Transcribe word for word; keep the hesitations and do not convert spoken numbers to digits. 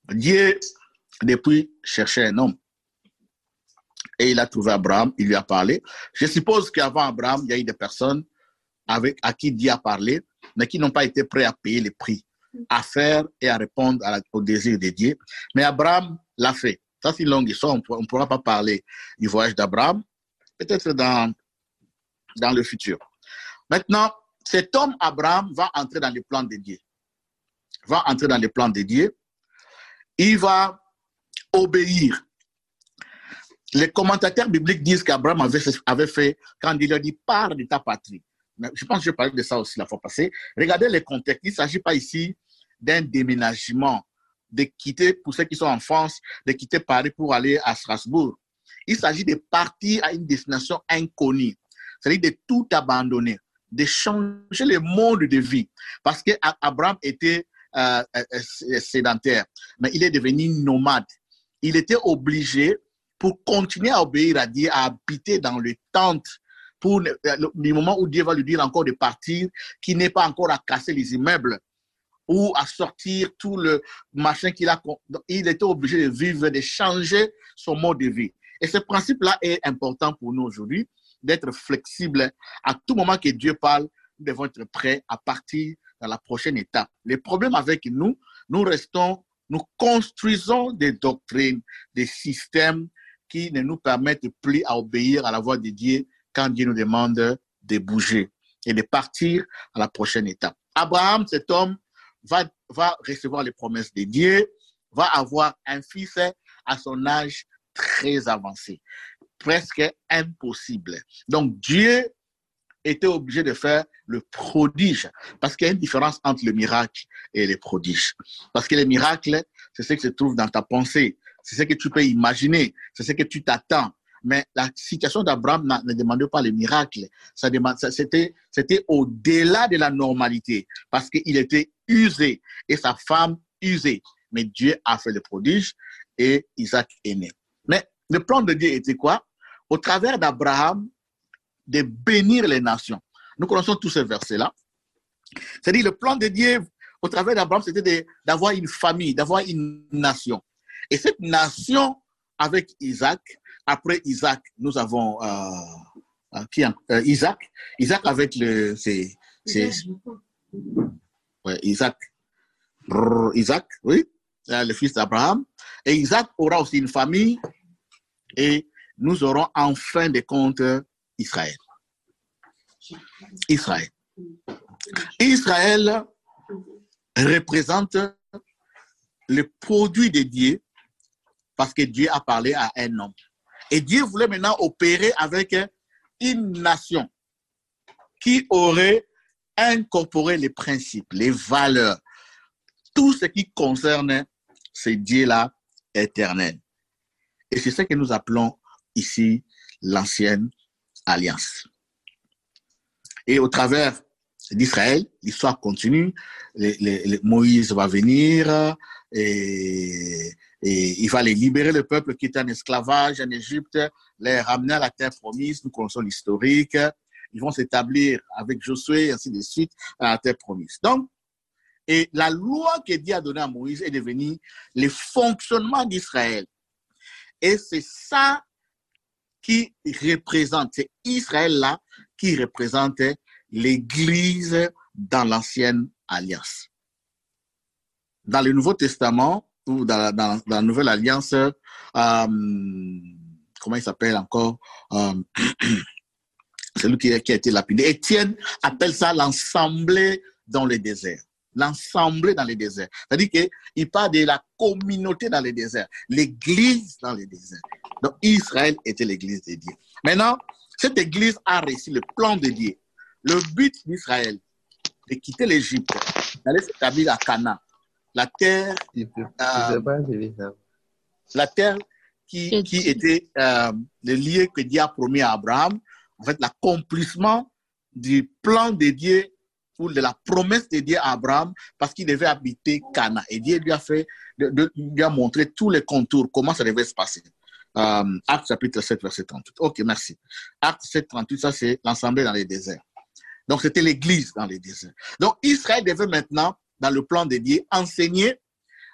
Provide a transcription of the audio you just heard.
Dieu, depuis, cherchait un homme. Et il a trouvé Abraham, il lui a parlé. Je suppose qu'avant Abraham, il y a eu des personnes avec, à qui Dieu a parlé, mais qui n'ont pas été prêts à payer le prix, à faire et à répondre à la, au désir de Dieu. Mais Abraham l'a fait. Ça, c'est une longue histoire. On ne pourra pas parler du voyage d'Abraham, peut-être dans, dans le futur. Maintenant, cet homme, Abraham, va entrer dans les plans de Dieu. Va entrer dans les plans de Dieu. Il va obéir. Les commentateurs bibliques disent qu'Abraham avait, avait fait, quand il leur dit « pars de ta patrie ». Je pense que je parlais de ça aussi la fois passée. Regardez les contextes. Il ne s'agit pas ici d'un déménagement, de quitter, pour ceux qui sont en France, de quitter Paris pour aller à Strasbourg. Il s'agit de partir à une destination inconnue. C'est-à-dire de tout abandonner, de changer le mode de vie. Parce qu'Abraham était euh, sédentaire, mais il est devenu nomade. Il était obligé, pour continuer à obéir à Dieu, à habiter dans les tentes, pour le, le moment où Dieu va lui dire encore de partir, qu'il n'est pas encore à casser les immeubles ou à sortir tout le machin qu'il a. Il était obligé de vivre, de changer son mode de vie. Et ce principe-là est important pour nous aujourd'hui, d'être flexible. À tout moment que Dieu parle, nous devons être prêts à partir dans la prochaine étape. Le problème avec nous, nous restons, nous construisons des doctrines, des systèmes qui ne nous permettent plus à obéir à la voix de Dieu quand Dieu nous demande de bouger et de partir à la prochaine étape. Abraham, cet homme, va, va recevoir les promesses de Dieu, va avoir un fils à son âge très avancé, presque impossible. Donc Dieu était obligé de faire le prodige, parce qu'il y a une différence entre le miracle et le prodige. Parce que le miracle, c'est ce qui se trouve dans ta pensée, c'est ce que tu peux imaginer, c'est ce que tu t'attends. Mais la situation d'Abraham ne demandait pas le miracle. Ça demande, ça, c'était, c'était au-delà de la normalité, parce qu'il était usé et sa femme usée. Mais Dieu a fait le prodige et Isaac est né. Mais le plan de Dieu était quoi? Au travers d'Abraham, de bénir les nations. Nous connaissons tous ces versets-là. C'est-à-dire, le plan de Dieu, au travers d'Abraham, c'était de, d'avoir une famille, d'avoir une nation. Et cette nation, avec Isaac, après Isaac, nous avons euh, qui, euh, Isaac. Isaac avec le... C'est, c'est, ouais, Isaac. Brrr, Isaac, oui, le fils d'Abraham. Et Isaac aura aussi une famille. Et nous aurons en fin de compte Israël. Israël. Israël représente le produit de Dieu parce que Dieu a parlé à un homme. Et Dieu voulait maintenant opérer avec une nation qui aurait incorporé les principes, les valeurs, tout ce qui concerne ce Dieu-là éternel. Et c'est ce que nous appelons ici l'ancienne alliance. Et au travers d'Israël, l'histoire continue. Les, les, les, Moïse va venir et, et il va les libérer, le peuple qui était en esclavage en Égypte, les ramener à la terre promise. Nous connaissons l'historique. Ils vont s'établir avec Josué et ainsi de suite à la terre promise. Donc, et la loi que Dieu a donnée à Moïse est devenue le fonctionnement d'Israël. Et c'est ça qui représente, c'est Israël-là qui représente l'Église dans l'ancienne alliance. Dans le Nouveau Testament, ou dans, dans, dans la Nouvelle Alliance, euh, comment il s'appelle encore, euh, celui qui, qui a été lapidé, Étienne appelle ça l'ensemble dans le désert. L'ensemble dans le désert. C'est-à-dire qu'il parle de la communauté dans le désert, l'Église dans le désert. Donc Israël était l'Église de Dieu. Maintenant, cette Église a réussi le plan de Dieu. Le but d'Israël, de quitter l'Égypte, d'aller s'établir à Canaan, la terre, euh, la terre qui, qui était euh, le lieu que Dieu a promis à Abraham, en fait l'accomplissement du plan de Dieu ou de la promesse de Dieu à Abraham, parce qu'il devait habiter Canaan. Et Dieu lui a fait, de, de, lui a montré tous les contours, comment ça devait se passer. Euh, Acte chapitre sept, verset trente-huit. Ok, merci. Acte sept, trente-huit, ça c'est l'ensemble dans les déserts. Donc c'était l'église dans les déserts. Donc Israël devait maintenant, dans le plan de Dieu, enseigner